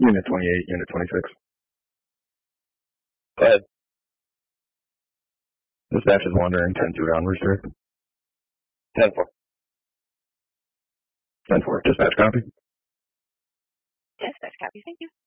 Unit 28, Unit 26. Go ahead. Dispatch is wondering 10-2 downwards, sir. 10-4. 10-4. Dispatch copy. Dispatch copy. Thank you.